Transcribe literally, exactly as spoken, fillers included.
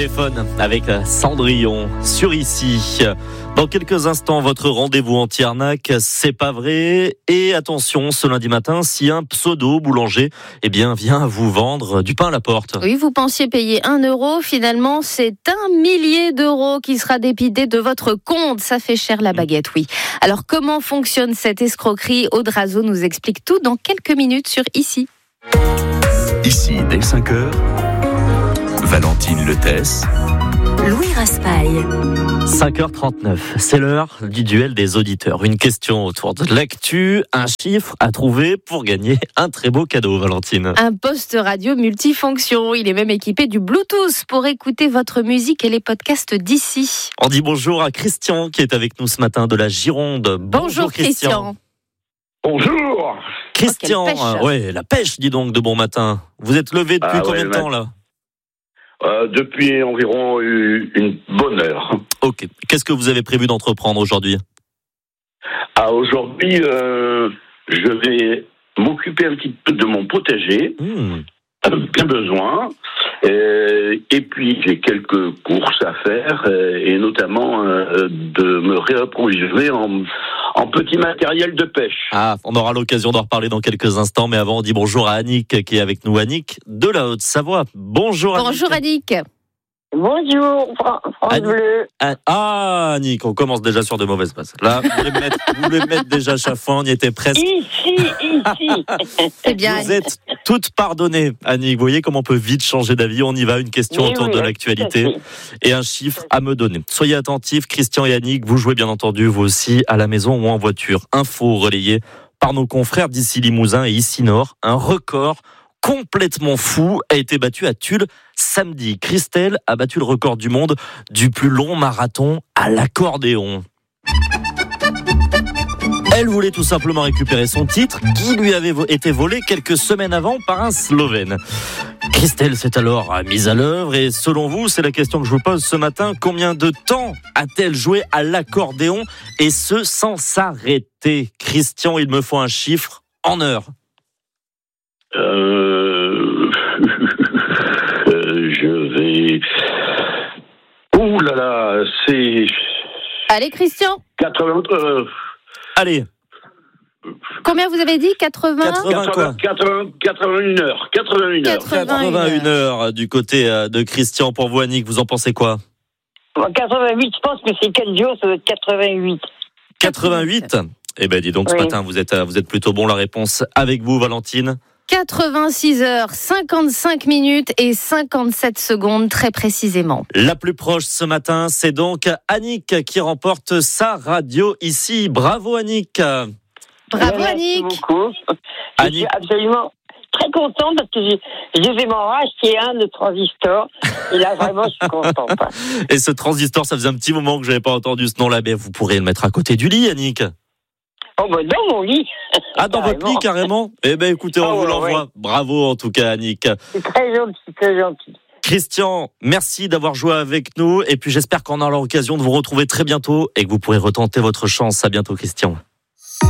téléphone avec Cendrillon sur Ici. Dans quelques instants, votre rendez-vous anti-arnaque, c'est pas vrai. Et attention, ce lundi matin, si un pseudo boulanger eh bien, vient vous vendre du pain à la porte. Oui, vous pensiez payer un euro. Finalement, c'est un millier d'euros qui sera débité de votre compte. Ça fait cher la baguette, oui. Alors, comment fonctionne cette escroquerie? Audrazo nous explique tout dans quelques minutes sur Ici. Ici, dès cinq heures, Valentine Letesse, Louis Raspail. cinq heures trente-neuf, c'est l'heure du duel des auditeurs. Une question autour de l'actu, un chiffre à trouver pour gagner un très beau cadeau, Valentine. Un poste radio multifonction. Il est même équipé du Bluetooth pour écouter votre musique et les podcasts d'Ici. On dit bonjour à Christian qui est avec nous ce matin de la Gironde. Bonjour, bonjour Christian. Bonjour. Christian, oh, ouais, la pêche, dis donc, de bon matin. Vous êtes levé depuis ah, combien ouais, de temps là euh, Depuis environ une bonne heure. Ok. Qu'est-ce que vous avez prévu d'entreprendre aujourd'hui? Ah, aujourd'hui, euh, je vais m'occuper un petit peu de mon potager. Mmh. Bien besoin. Euh, et puis, j'ai quelques courses à faire, euh, et notamment euh, de me réapprovisionner en, en petit matériel de pêche. Ah, on aura l'occasion d'en reparler dans quelques instants, mais avant, on dit bonjour à Annick qui est avec nous. Annick de la Haute-Savoie. Bonjour Annick. Bonjour Annick. Bonjour, France Bleu. Ah, Annick, on commence déjà sur de mauvaises bases. Là, vous voulez me mettre, vous voulez me mettre déjà chafouin, on y était presque. Ici, ici. C'est bien. Vous êtes toutes pardonnées, Annick. Vous voyez comment on peut vite changer d'avis. On y va, une question oui, autour oui, de l'actualité et un chiffre à me donner. Soyez attentifs, Christian et Annick, vous jouez bien entendu, vous aussi, à la maison ou en voiture. Info relayée par nos confrères d'ici Limousin et ici Nord. Un record complètement fou a été battu à Tulle samedi. Christelle a battu le record du monde du plus long marathon à l'accordéon. Elle voulait tout simplement récupérer son titre qui lui avait été volé quelques semaines avant par un Slovène. Christelle s'est alors mise à l'œuvre et selon vous, c'est la question que je vous pose ce matin, combien de temps a-t-elle joué à l'accordéon et ce sans s'arrêter? Christian, il me faut un chiffre en heures. Euh... je vais... Ouh là là, c'est... Allez Christian. quatre-vingts... Euh... Allez. Combien vous avez dit? quatre-vingts quatre-vingts quoi quatre-vingts, quatre-vingt-une heures. quatre-vingt-une heures. quatre-vingt-une heures du côté de Christian. Pour vous, Annick, vous en pensez quoi? quatre-vingt-huit, je pense que c'est quatre jours, ça doit être quatre-vingt-huit. quatre-vingt-huit Eh ben dis donc, ce oui. matin, vous êtes, vous êtes plutôt bon. La réponse avec vous, Valentine. quatre-vingt-six heures, cinquante-cinq minutes et cinquante-sept secondes, très précisément. La plus proche ce matin, c'est donc Annick qui remporte sa radio ici. Bravo Annick. Bravo Merci Annick. Beaucoup. Annick. Je suis absolument très contente parce que j'ai, je vais m'en racheter un de transistor. Et là, vraiment, je suis contente. Et ce transistor, ça faisait un petit moment que je n'avais pas entendu ce nom-là. Mais vous pourrez le mettre à côté du lit, Annick. Oh, bah, dans mon lit. Ah, dans votre lit, carrément? Eh ben, écoutez, on oh, vous ouais, l'envoie. Ouais. Bravo, en tout cas, Annick. C'est très gentil, très gentil. Christian, merci d'avoir joué avec nous. Et puis, j'espère qu'on aura l'occasion de vous retrouver très bientôt et que vous pourrez retenter votre chance. À bientôt, Christian.